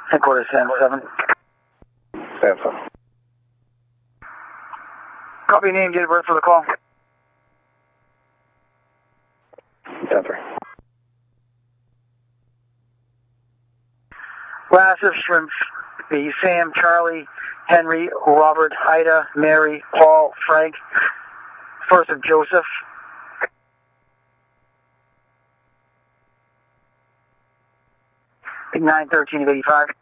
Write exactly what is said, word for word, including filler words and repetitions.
Headquarters, Sam seven. Sam seven. Copy name, date of birth for the call. ten three. Last of shrimp, the Sam, Charlie, Henry, Robert, Ida, Mary, Paul, Frank. First of Joseph. nine thirteen of eighty-five.